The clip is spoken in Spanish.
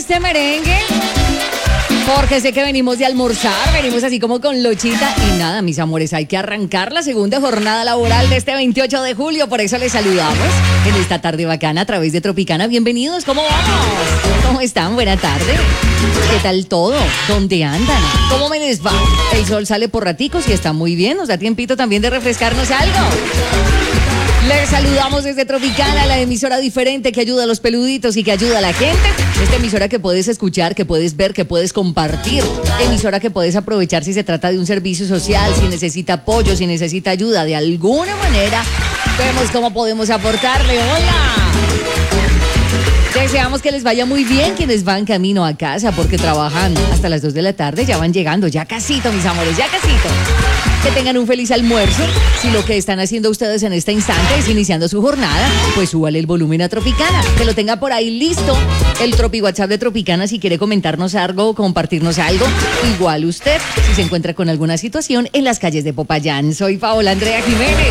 este merengue? Porque sé que venimos de almorzar, venimos así como con lochita y nada, mis amores, hay que arrancar la segunda jornada laboral de este 28 de julio, por eso les saludamos en esta tarde bacana a través de Tropicana. Bienvenidos, ¿cómo vamos? ¿Cómo están? Buena tarde. ¿Qué tal todo? ¿Dónde andan? ¿Cómo me les va? El sol sale por raticos y está muy bien, nos da tiempito también de refrescarnos algo. Les saludamos desde Tropicana, la emisora diferente que ayuda a los peluditos y que ayuda a la gente. Esta emisora que puedes escuchar, que puedes ver, que puedes compartir. Emisora que puedes aprovechar si se trata de un servicio social, si necesita apoyo, si necesita ayuda. De alguna manera, vemos cómo podemos aportarle. ¡Hola! Deseamos que les vaya muy bien quienes van camino a casa porque trabajan hasta las 2 de la tarde, ya van llegando, ya casito, mis amores, ya casito. Que tengan un feliz almuerzo. Si lo que están haciendo ustedes en este instante es iniciando su jornada, pues súbale el volumen a Tropicana. Que lo tenga por ahí listo el Tropi WhatsApp de Tropicana si quiere comentarnos algo, compartirnos algo. Igual usted, si se encuentra con alguna situación en las calles de Popayán. Soy Paola Andrea Jiménez.